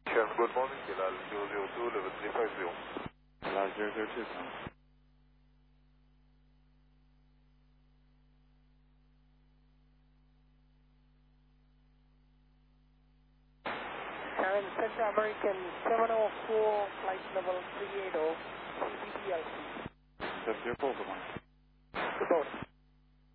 Sure, good morning, Bilal 002 level 350. Last 002, sir. And Central American 704, flight level 380, CBDLC. 704, good morning. Good morning.